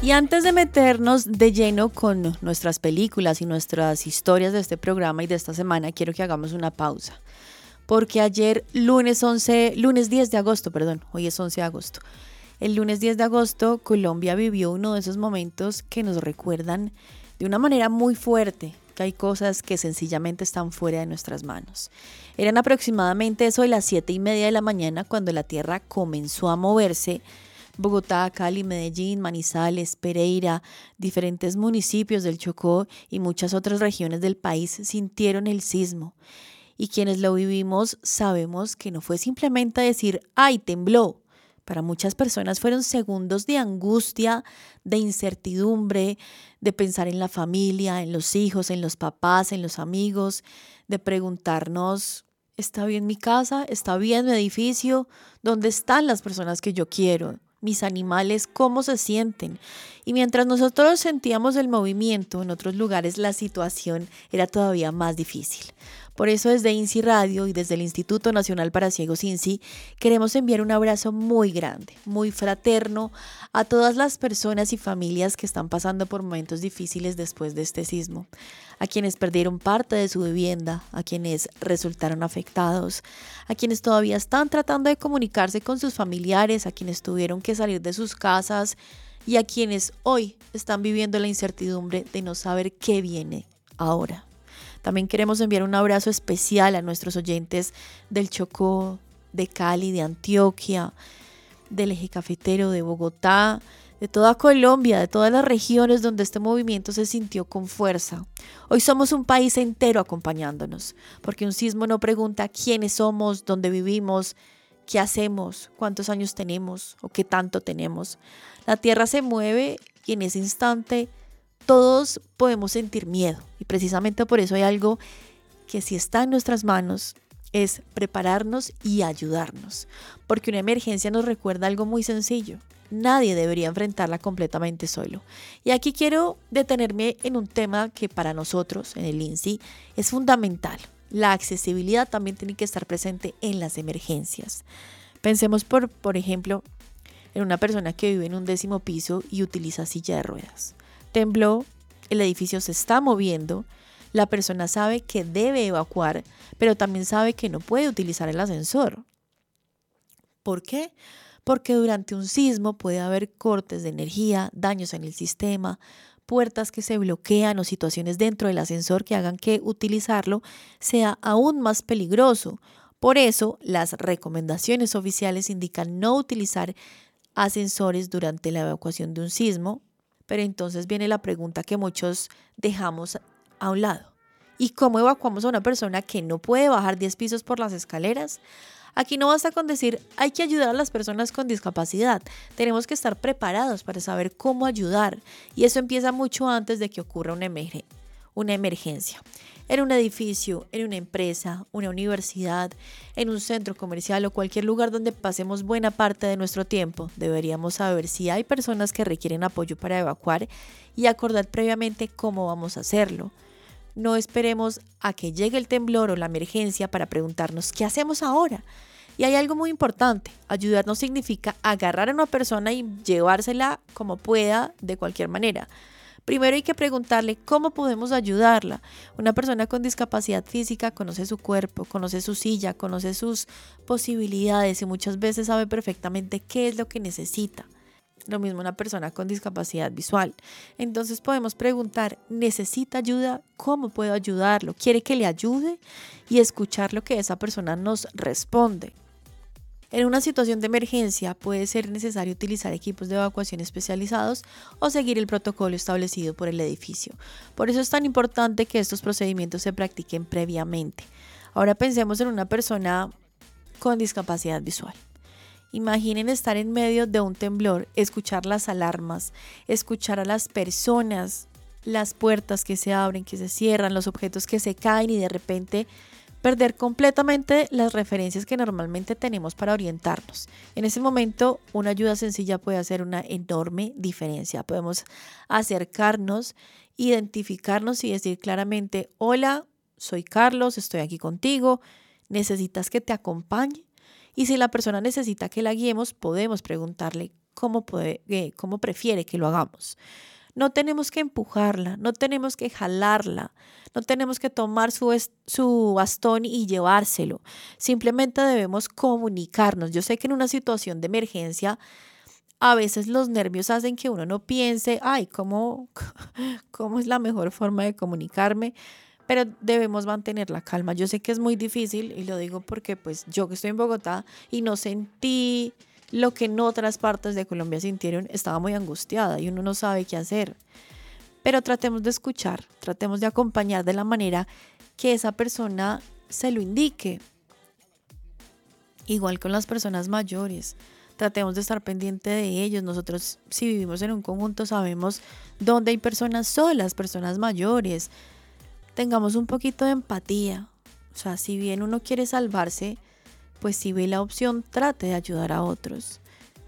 Y antes de meternos de lleno con nuestras películas y nuestras historias de este programa y de esta semana, quiero que hagamos una pausa. Porque ayer, lunes 10 de agosto, hoy es 11 de agosto. El lunes 10 de agosto, Colombia vivió uno de esos momentos que nos recuerdan de una manera muy fuerte que hay cosas que sencillamente están fuera de nuestras manos. Eran aproximadamente eso de las 7:30 de la mañana cuando la tierra comenzó a moverse. Bogotá, Cali, Medellín, Manizales, Pereira, diferentes municipios del Chocó y muchas otras regiones del país sintieron el sismo. Y quienes lo vivimos sabemos que no fue simplemente decir ¡ay, tembló! Para muchas personas fueron segundos de angustia, de incertidumbre, de pensar en la familia, en los hijos, en los papás, en los amigos, de preguntarnos, ¿está bien mi casa? ¿Está bien mi edificio? ¿Dónde están las personas que yo quiero? Mis animales, ¿cómo se sienten? Y mientras nosotros sentíamos el movimiento, en otros lugares la situación era todavía más difícil. Por eso desde INSI Radio y desde el Instituto Nacional para Ciegos INSI queremos enviar un abrazo muy grande, muy fraterno a todas las personas y familias que están pasando por momentos difíciles después de este sismo, a quienes perdieron parte de su vivienda, a quienes resultaron afectados, a quienes todavía están tratando de comunicarse con sus familiares, a quienes tuvieron que salir de sus casas y a quienes hoy están viviendo la incertidumbre de no saber qué viene ahora. También queremos enviar un abrazo especial a nuestros oyentes del Chocó, de Cali, de Antioquia, del Eje Cafetero, de Bogotá, de toda Colombia, de todas las regiones donde este movimiento se sintió con fuerza. Hoy somos un país entero acompañándonos, porque un sismo no pregunta quiénes somos, dónde vivimos, qué hacemos, cuántos años tenemos o qué tanto tenemos. La tierra se mueve y en ese instante todos podemos sentir miedo y precisamente por eso hay algo que si está en nuestras manos es prepararnos y ayudarnos, porque una emergencia nos recuerda algo muy sencillo. Nadie debería enfrentarla completamente solo. Y aquí quiero detenerme en un tema que para nosotros en el INSI es fundamental. La accesibilidad también tiene que estar presente en las emergencias. Pensemos por ejemplo en una persona que vive en un 10º piso y utiliza silla de ruedas. Tembló, el edificio se está moviendo, la persona sabe que debe evacuar, pero también sabe que no puede utilizar el ascensor. ¿Por qué? Porque durante un sismo puede haber cortes de energía, daños en el sistema, puertas que se bloquean o situaciones dentro del ascensor que hagan que utilizarlo sea aún más peligroso. Por eso, las recomendaciones oficiales indican no utilizar ascensores durante la evacuación de un sismo. Pero entonces viene la pregunta que muchos dejamos a un lado. ¿Y cómo evacuamos a una persona que no puede bajar 10 pisos por las escaleras? Aquí no basta con decir hay que ayudar a las personas con discapacidad. Tenemos que estar preparados para saber cómo ayudar. Y eso empieza mucho antes de que ocurra una emergencia. En un edificio, en una empresa, una universidad, en un centro comercial o cualquier lugar donde pasemos buena parte de nuestro tiempo, deberíamos saber si hay personas que requieren apoyo para evacuar y acordar previamente cómo vamos a hacerlo. No esperemos a que llegue el temblor o la emergencia para preguntarnos ¿qué hacemos ahora? Y hay algo muy importante, ayudar no significa agarrar a una persona y llevársela como pueda de cualquier manera. Primero hay que preguntarle cómo podemos ayudarla. Una persona con discapacidad física conoce su cuerpo, conoce su silla, conoce sus posibilidades y muchas veces sabe perfectamente qué es lo que necesita. Lo mismo una persona con discapacidad visual. Entonces podemos preguntar, ¿necesita ayuda? ¿Cómo puedo ayudarlo? ¿Quiere que le ayude? Y escuchar lo que esa persona nos responde. En una situación de emergencia puede ser necesario utilizar equipos de evacuación especializados o seguir el protocolo establecido por el edificio. Por eso es tan importante que estos procedimientos se practiquen previamente. Ahora pensemos en una persona con discapacidad visual. Imaginen estar en medio de un temblor, escuchar las alarmas, escuchar a las personas, las puertas que se abren, que se cierran, los objetos que se caen y de repente perder completamente las referencias que normalmente tenemos para orientarnos. En ese momento, una ayuda sencilla puede hacer una enorme diferencia. Podemos acercarnos, identificarnos y decir claramente, hola, soy Carlos, estoy aquí contigo, ¿necesitas que te acompañe? Y si la persona necesita que la guiemos, podemos preguntarle cómo prefiere que lo hagamos. No tenemos que empujarla, no tenemos que jalarla, no tenemos que tomar su bastón y llevárselo. Simplemente debemos comunicarnos. Yo sé que en una situación de emergencia a veces los nervios hacen que uno no piense, ay, ¿cómo es la mejor forma de comunicarme? Pero debemos mantener la calma. Yo sé que es muy difícil y lo digo porque pues yo que estoy en Bogotá y no sentí lo que en otras partes de Colombia sintieron, estaba muy angustiada y uno no sabe qué hacer. Pero tratemos de escuchar, tratemos de acompañar de la manera que esa persona se lo indique. Igual con las personas mayores. Tratemos de estar pendiente de ellos. Nosotros, si vivimos en un conjunto, sabemos dónde hay personas solas, personas mayores. Tengamos un poquito de empatía. O sea, si bien uno quiere salvarse, pues si ve la opción, trate de ayudar a otros.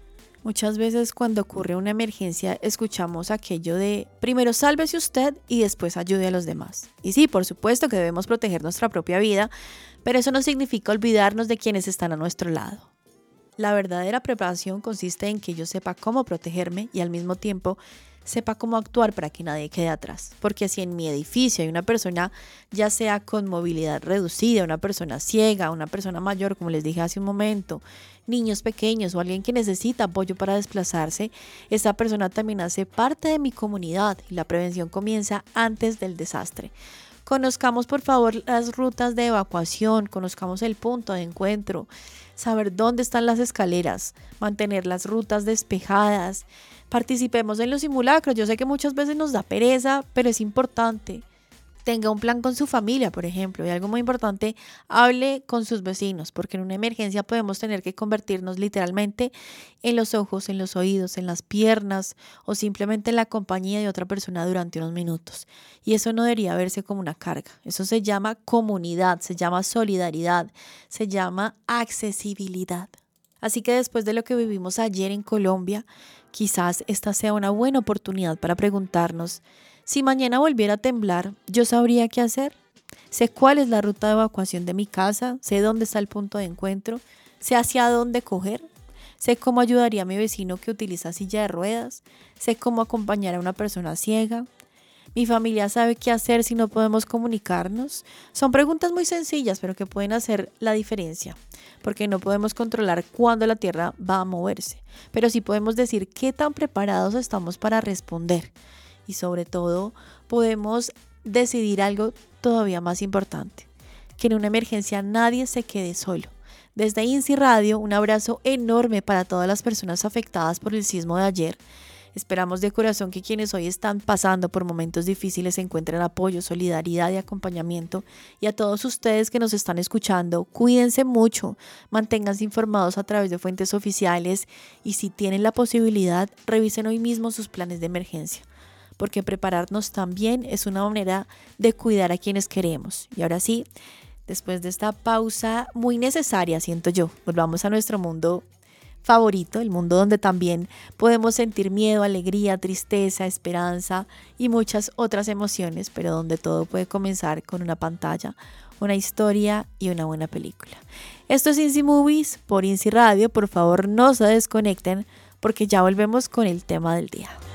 Muchas veces cuando ocurre una emergencia escuchamos aquello de primero sálvese usted y después ayude a los demás. Y sí, por supuesto que debemos proteger nuestra propia vida, pero eso no significa olvidarnos de quienes están a nuestro lado. La verdadera preparación consiste en que yo sepa cómo protegerme y al mismo tiempo sepa cómo actuar para que nadie quede atrás. Porque si en mi edificio hay una persona, ya sea con movilidad reducida, una persona ciega, una persona mayor, como les dije hace un momento, niños pequeños o alguien que necesita apoyo para desplazarse, esa persona también hace parte de mi comunidad y la prevención comienza antes del desastre. Conozcamos por favor las rutas de evacuación, conozcamos el punto de encuentro, saber dónde están las escaleras, mantener las rutas despejadas, participemos en los simulacros. Yo sé que muchas veces nos da pereza, pero es importante. Tenga un plan con su familia, por ejemplo, y algo muy importante, hable con sus vecinos, porque en una emergencia podemos tener que convertirnos literalmente en los ojos, en los oídos, en las piernas o simplemente en la compañía de otra persona durante unos minutos. Y eso no debería verse como una carga. Eso se llama comunidad, se llama solidaridad, se llama accesibilidad. Así que después de lo que vivimos ayer en Colombia, quizás esta sea una buena oportunidad para preguntarnos: si mañana volviera a temblar, ¿yo sabría qué hacer? Sé cuál es la ruta de evacuación de mi casa, sé dónde está el punto de encuentro, sé hacia dónde coger, sé cómo ayudaría a mi vecino que utiliza silla de ruedas, sé cómo acompañar a una persona ciega. ¿Mi familia sabe qué hacer si no podemos comunicarnos? Son preguntas muy sencillas, pero que pueden hacer la diferencia, porque no podemos controlar cuándo la Tierra va a moverse, pero sí podemos decir qué tan preparados estamos para responder. Y sobre todo, podemos decidir algo todavía más importante, que en una emergencia nadie se quede solo. Desde INSI Radio, un abrazo enorme para todas las personas afectadas por el sismo de ayer. Esperamos de corazón que quienes hoy están pasando por momentos difíciles encuentren apoyo, solidaridad y acompañamiento. Y a todos ustedes que nos están escuchando, cuídense mucho, manténganse informados a través de fuentes oficiales y si tienen la posibilidad, revisen hoy mismo sus planes de emergencia, porque prepararnos también es una manera de cuidar a quienes queremos. Y ahora sí, después de esta pausa muy necesaria, siento yo, volvamos a nuestro mundo favorito, el mundo donde también podemos sentir miedo, alegría, tristeza, esperanza y muchas otras emociones, pero donde todo puede comenzar con una pantalla, una historia y una buena película. Esto es INSI Movies por INSI Radio. Por favor, no se desconecten porque ya volvemos con el tema del día.